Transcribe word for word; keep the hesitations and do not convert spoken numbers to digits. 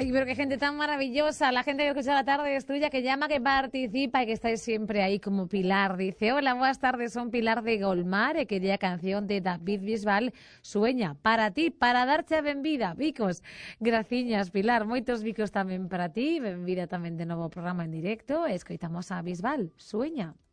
Ay, pero qué gente tan maravillosa. La gente que escucha la tarde es tuya, que llama, que participa y que estáis siempre ahí como Pilar. Dice, hola, buenas tardes, son Pilar de Golmar, que quería canción de David Bisbal, Sueña, para ti, para darte a benvida. Vicos, graciñas, Pilar. Moitos vicos tamén para ti. Benvida tamén de novo ao programa en directo. Escoitamos a Bisbal, Sueña.